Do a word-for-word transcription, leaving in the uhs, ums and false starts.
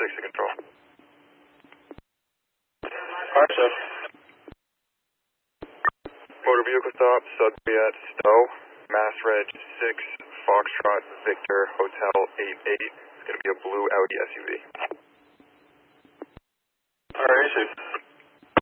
six to control. Alright, sir. Motor vehicle stop, Sudbury at Stowe, Mass Reg six, Foxtrot, Victor, Hotel eight eight. It's going to be a blue Audi S U V. Alright, sir.